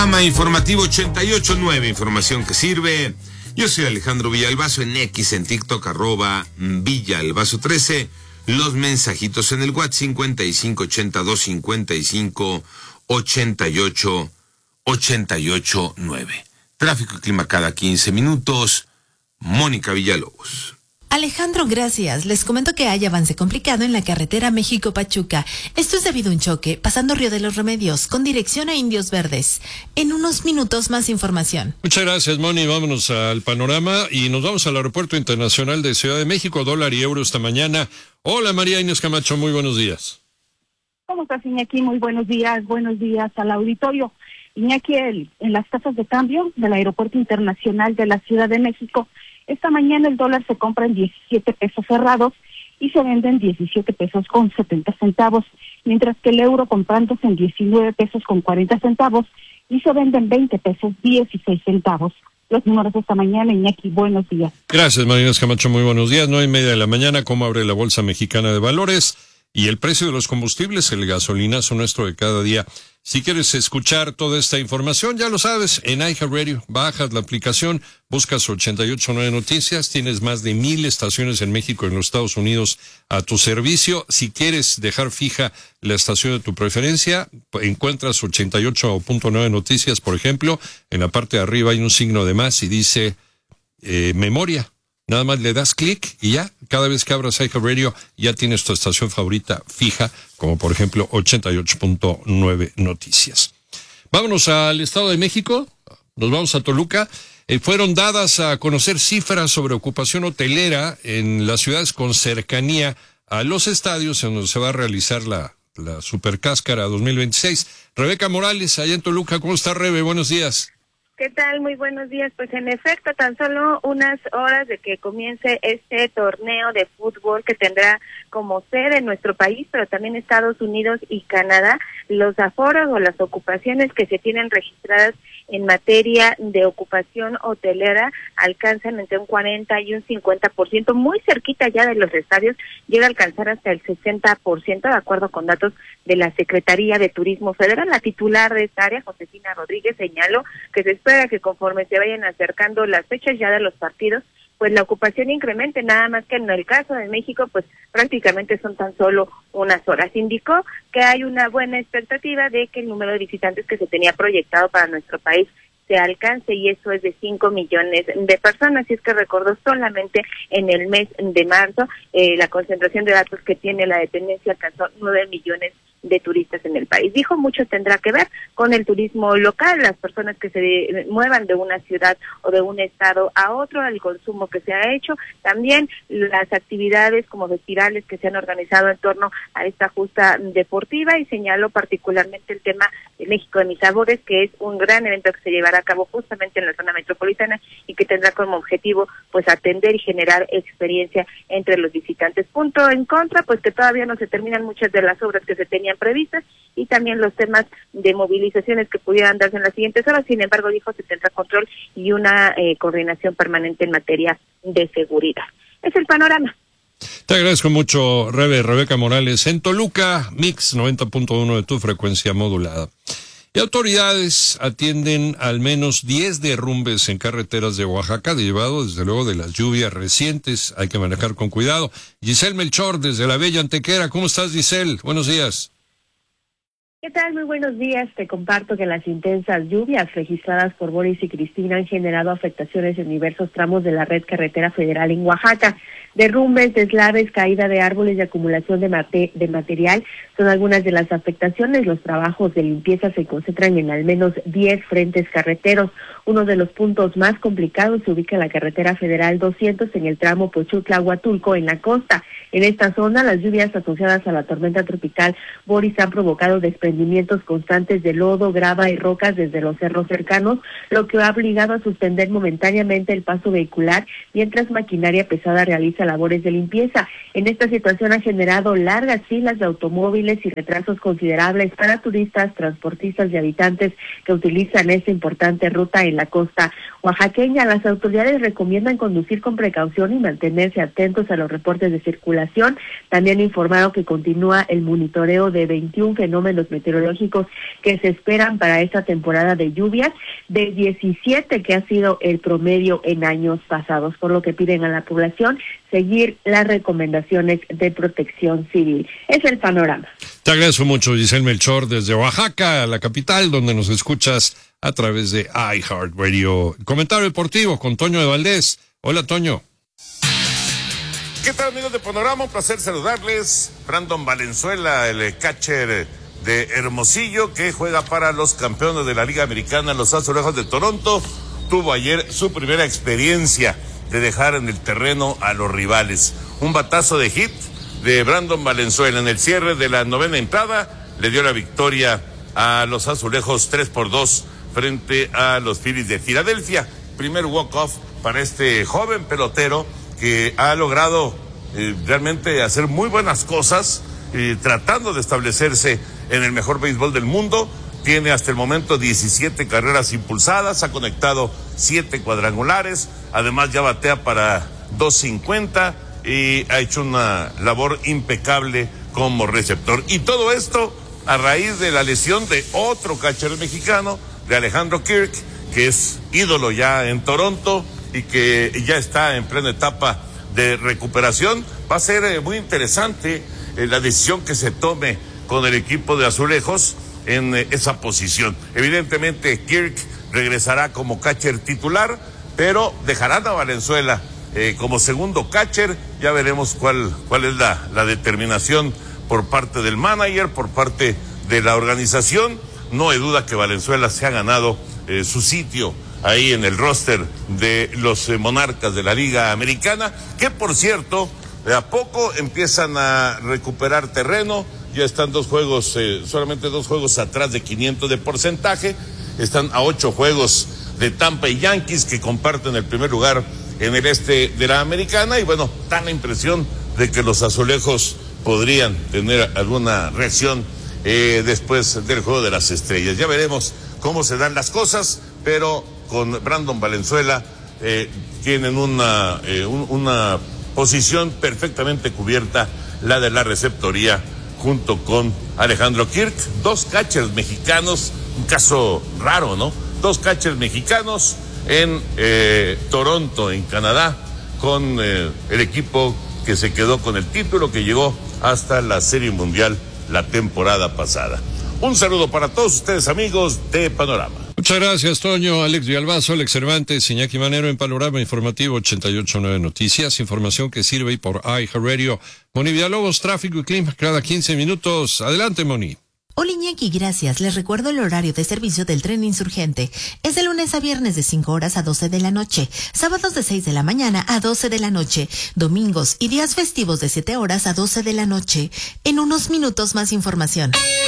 Panorama Informativo 88.9, información que sirve. Yo soy Alejandro Villalbazo en X, en TikTok, @Villalbazo13. Los mensajitos en el WhatsApp 5582558889. Tráfico y clima cada 15 minutos. Mónica Villalobos. Alejandro, gracias. Les comento que hay avance complicado en la carretera México-Pachuca. Esto es debido a un choque pasando Río de los Remedios con dirección a Indios Verdes. En unos minutos más información. Muchas gracias, Moni. Vámonos al panorama y nos vamos al Aeropuerto Internacional de Ciudad de México. Dólar y euro esta mañana. Hola, María Inés Camacho. Muy buenos días. ¿Cómo estás, Iñaki? Muy buenos días. Buenos días al auditorio. Iñaki, en las tasas de cambio del Aeropuerto Internacional de la Ciudad de México, esta mañana el dólar se compra en 17 pesos cerrados y se vende en 17 pesos con 70 centavos, mientras que el euro comprándose en 19 pesos con 40 centavos y se vende en 20 pesos 16 centavos. Los números de esta mañana, Iñaki, buenos días. Gracias, María Inés Camacho, muy buenos días. 9:30 de la mañana, ¿cómo abre la Bolsa Mexicana de Valores? Y el precio de los combustibles, el gasolinazo nuestro de cada día. Si quieres escuchar toda esta información, ya lo sabes, en iHeartRadio, bajas la aplicación, buscas 88.9 Noticias, tienes más de 1,000 estaciones en México y en los Estados Unidos a tu servicio. Si quieres dejar fija la estación de tu preferencia, encuentras 88.9 Noticias, por ejemplo, en la parte de arriba hay un signo de más y dice memoria. Nada más le das clic y ya, cada vez que abras iHeartRadio, ya tienes tu estación favorita fija, como por ejemplo 88.9 Noticias. Vámonos al Estado de México, nos vamos a Toluca. Fueron dadas a conocer cifras sobre ocupación hotelera en las ciudades con cercanía a los estadios en donde se va a realizar la Supercáscara 2026. Rebeca Morales, allá en Toluca, ¿cómo está, Rebe? Buenos días. ¿Qué tal? Muy buenos días. Pues en efecto, tan solo unas horas de que comience este torneo de fútbol que tendrá como sede en nuestro país, pero también Estados Unidos y Canadá, los aforos o las ocupaciones que se tienen registradas en materia de ocupación hotelera alcanzan entre un 40 y un 50%, muy cerquita ya de los estadios, llega a alcanzar hasta el 60%, de acuerdo con datos de la Secretaría de Turismo Federal. La titular de esta área, Josefina Rodríguez, señaló que se espera que conforme se vayan acercando las fechas ya de los partidos, pues la ocupación incremente, nada más que en el caso de México, pues prácticamente son tan solo unas horas. Indicó que hay una buena expectativa de que el número de visitantes que se tenía proyectado para nuestro país se alcance, y eso es de 5 millones de personas. Y es que recordó solamente en el mes de marzo, la concentración de datos que tiene la dependencia alcanzó 9 millones de turistas en el país. Dijo, mucho tendrá que ver con el turismo local, las personas que se muevan de una ciudad o de un estado a otro, el consumo que se ha hecho, también las actividades como festivales que se han organizado en torno a esta justa deportiva, y señaló particularmente el tema de México de Mis Sabores, que es un gran evento que se llevará a cabo justamente en la zona metropolitana y que tendrá como objetivo pues atender y generar experiencia entre los visitantes. Punto en contra, pues que todavía no se terminan muchas de las obras que se tenían previstas, y también los temas de movilizaciones que pudieran darse en las siguientes horas. Sin embargo, dijo, se tendrá control y una coordinación permanente en materia de seguridad. Es el panorama. Te agradezco mucho, Rebeca Morales. En Toluca, Mix 90.1 de tu frecuencia modulada. Y autoridades atienden al menos 10 derrumbes en carreteras de Oaxaca, derivado desde luego de las lluvias recientes. Hay que manejar con cuidado. Giselle Melchor, desde la Bella Antequera. ¿Cómo estás, Giselle? Buenos días. ¿Qué tal? Muy buenos días. Te comparto que las intensas lluvias registradas por Boris y Cristina han generado afectaciones en diversos tramos de la red carretera federal en Oaxaca. Derrumbes, deslaves, caída de árboles y acumulación de material son algunas de las afectaciones. Los trabajos de limpieza se concentran en al menos 10 frentes carreteros. Uno de los puntos más complicados se ubica en la carretera federal 200 en el tramo Pochutla-Huatulco en la costa. En esta zona, las lluvias asociadas a la tormenta tropical Boris han provocado desprendimientos constantes de lodo, grava y rocas desde los cerros cercanos, lo que ha obligado a suspender momentáneamente el paso vehicular mientras maquinaria pesada realiza labores de limpieza. En esta situación ha generado largas filas de automóviles y retrasos considerables para turistas, transportistas y habitantes que utilizan esta importante ruta en la costa oaxaqueña. Las autoridades recomiendan conducir con precaución y mantenerse atentos a los reportes de circulación. También informaron que continúa el monitoreo de 21 fenómenos meteorológicos meteorológicos que se esperan para esta temporada de lluvias, de 17 que ha sido el promedio en años pasados, por lo que piden a la población seguir las recomendaciones de Protección Civil. Es el panorama. Te agradezco mucho, Giselle Melchor, desde Oaxaca, la capital, donde nos escuchas a través de iHeartRadio. Comentario deportivo con Toño de Valdés. Hola, Toño. ¿Qué tal, amigos de Panorama? Un placer saludarles. Brandon Valenzuela, el catcher de Hermosillo, que juega para los campeones de la Liga Americana, los Azulejos de Toronto, tuvo ayer su primera experiencia de dejar en el terreno a los rivales. Un batazo de hit de Brandon Valenzuela en el cierre de la novena entrada le dio la victoria a los Azulejos 3-2 frente a los Phillies de Filadelfia. Primer walk-off para este joven pelotero que ha logrado realmente hacer muy buenas cosas, tratando de establecerse en el mejor béisbol del mundo. Tiene hasta el momento 17 carreras impulsadas, ha conectado 7 cuadrangulares, además ya batea para 250 y ha hecho una labor impecable como receptor. Y todo esto a raíz de la lesión de otro catcher mexicano, de Alejandro Kirk, que es ídolo ya en Toronto y que ya está en plena etapa de recuperación. Va a ser muy interesante la decisión que se tome con el equipo de Azulejos en esa posición. Evidentemente Kirk regresará como catcher titular, pero dejarán a Valenzuela como segundo catcher. Ya veremos cuál es la determinación por parte del manager, por parte de la organización. No hay duda que Valenzuela se ha ganado su sitio ahí en el roster de los Monarcas de la Liga Americana, que por cierto, de a poco empiezan a recuperar terreno. Ya están solamente 2 juegos atrás de 500 de porcentaje. Están a 8 juegos de Tampa y Yankees, que comparten el primer lugar en el este de la Americana. Y bueno, dan la impresión de que los Azulejos podrían tener alguna reacción después del Juego de las Estrellas. Ya veremos cómo se dan las cosas, pero con Brandon Valenzuela tienen una posición perfectamente cubierta, la de la receptoría, junto con Alejandro Kirk. 2 catchers mexicanos, un caso raro, ¿no? 2 catchers mexicanos en Toronto, en Canadá, con el equipo que se quedó con el título, que llegó hasta la Serie Mundial la temporada pasada. Un saludo para todos ustedes, amigos de Panorama. Muchas gracias, Toño. Alex Villalbazo, Alex Cervantes, Iñaki Manero en Panorama Informativo 88.9 Noticias. Información que sirve y por iHeartRadio. Moni Villalobos, tráfico y clima cada 15 minutos. Adelante, Moni. Hola, Iñaki, gracias. Les recuerdo el horario de servicio del tren insurgente. Es de lunes a viernes de 5 horas a 12 de la noche, sábados de 6 de la mañana a 12 de la noche, domingos y días festivos de 7 horas a 12 de la noche. En unos minutos más información.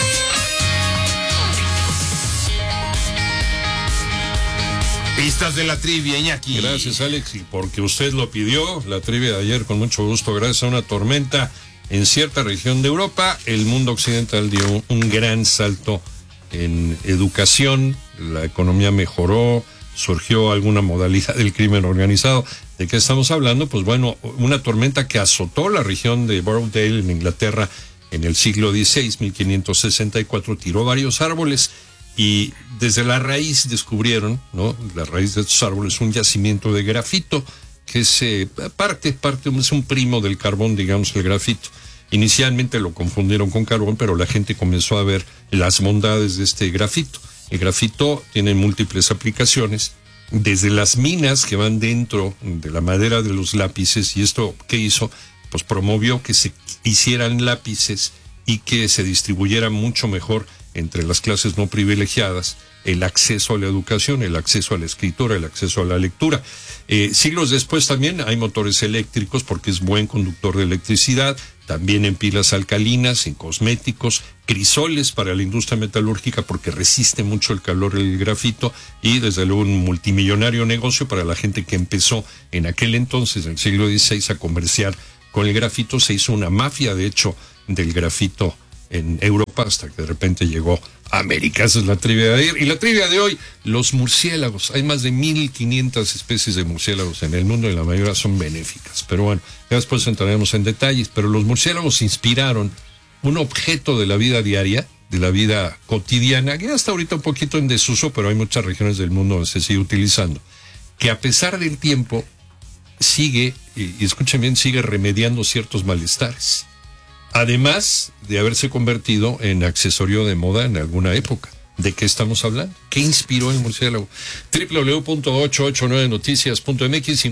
Pistas de la trivia, Iñaki. Gracias, Alex, y porque usted lo pidió, la trivia de ayer con mucho gusto, gracias a una tormenta en cierta región de Europa, el mundo occidental dio un gran salto en educación, la economía mejoró, surgió alguna modalidad del crimen organizado. ¿De qué estamos hablando? Pues bueno, una tormenta que azotó la región de Borrowdale en Inglaterra en el siglo XVI, 1564, tiró varios árboles y desde la raíz descubrieron, ¿no? La raíz de estos árboles, un yacimiento de grafito, que es es un primo del carbón, digamos, el grafito. Inicialmente lo confundieron con carbón, pero la gente comenzó a ver las bondades de este grafito. El grafito tiene múltiples aplicaciones, desde las minas que van dentro de la madera de los lápices, y esto, ¿qué hizo? Pues promovió que se hicieran lápices y que se distribuyera mucho mejor entre las clases no privilegiadas el acceso a la educación, el acceso a la escritura, el acceso a la lectura. Siglos después también hay motores eléctricos porque es buen conductor de electricidad, también en pilas alcalinas, en cosméticos, crisoles para la industria metalúrgica porque resiste mucho el calor el grafito, y desde luego un multimillonario negocio para la gente que empezó en aquel entonces, en el siglo XVI, a comerciar con el grafito. Se hizo una mafia, de hecho, del grafito en Europa, hasta que de repente llegó a América. Esa es la trivia de ayer. Y la trivia de hoy, los murciélagos. Hay más de 1,500 especies de murciélagos en el mundo y la mayoría son benéficas. Pero bueno, ya después entraremos en detalles. Pero los murciélagos inspiraron un objeto de la vida diaria de la vida cotidiana, que hasta ahorita un poquito en desuso, pero hay muchas regiones del mundo donde se sigue utilizando, que a pesar del tiempo sigue, y escuchen bien, sigue remediando ciertos malestares. Además de haberse convertido en accesorio de moda en alguna época. ¿De qué estamos hablando? ¿Qué inspiró el murciélago? www.889noticias.mx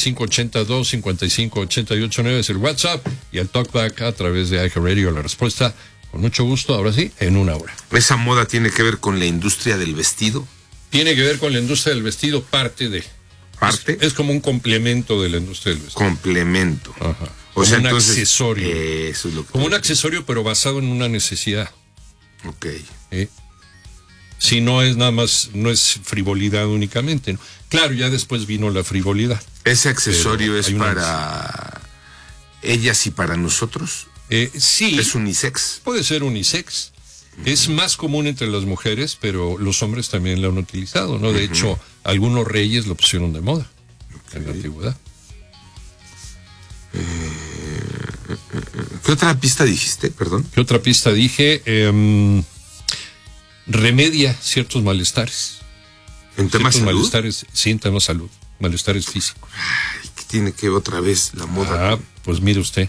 5582-55889 es el WhatsApp y el Talkback a través de iHeartRadio. La respuesta, con mucho gusto, ahora sí, en una hora. ¿Esa moda tiene que ver con la industria del vestido? Tiene que ver con la industria del vestido, parte de. ¿Parte? Es como un complemento de la industria del vestido. Complemento. Ajá. O sea, un entonces, accesorio. Eso es lo que como un accesorio, pero basado en una necesidad. Ok. Si no es nada más, no es frivolidad únicamente, ¿no? Claro, ya después vino la frivolidad. ¿Ese accesorio Pero es para ellas y para nosotros? Sí. ¿Es unisex? Puede ser unisex. Es más común entre las mujeres, pero los hombres también lo han utilizado, ¿no? De hecho, algunos reyes lo pusieron de moda en la antigüedad. ¿Qué otra pista dijiste? Perdón. ¿Qué otra pista dije? Remedia ciertos malestares. ¿En temas de salud? Malestares, sí, en temas de salud. Malestares físicos. Ay, ¿qué tiene que ver otra vez la moda? Pues mire usted.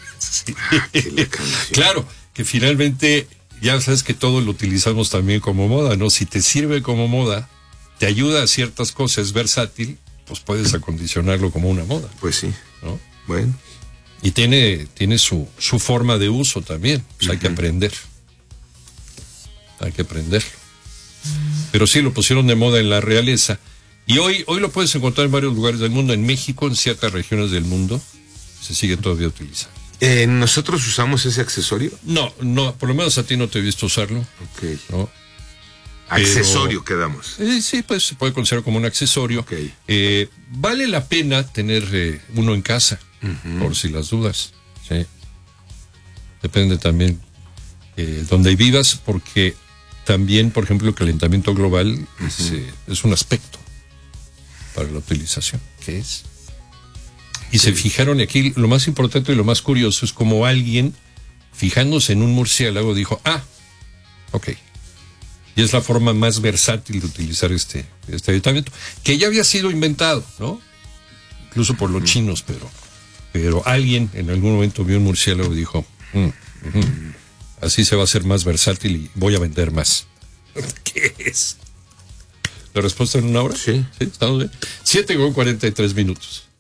Claro, que finalmente ya sabes que todo lo utilizamos también como moda, ¿no? Si te sirve como moda, te ayuda a ciertas cosas, es versátil, pues puedes acondicionarlo como una moda. Pues sí. ¿No? Bueno. Y tiene su forma de uso también, pues hay que aprender. Hay que aprenderlo. Pero sí lo pusieron de moda en la realeza. Y hoy lo puedes encontrar en varios lugares del mundo. En México, en ciertas regiones del mundo, se sigue todavía utilizando. ¿Nosotros usamos ese accesorio? No, por lo menos a ti no te he visto usarlo. Ok. ¿No? Accesorio quedamos. Sí, pues se puede considerar como un accesorio. Okay. Vale la pena tener uno en casa, por si las dudas. ¿Sí? Depende también donde vivas, porque también, por ejemplo, el calentamiento global es un aspecto para la utilización. ¿Qué es? Y se fijaron aquí, lo más importante y lo más curioso es como alguien, fijándose en un murciélago, dijo, ok. Y es la forma más versátil de utilizar este aditamento, que ya había sido inventado, ¿no? Incluso por los chinos, pero alguien en algún momento vio un murciélago y dijo, así se va a hacer más versátil y voy a vender más. ¿Qué es? ¿La respuesta en una hora? Sí. ¿Estamos bien? 7:43 minutos.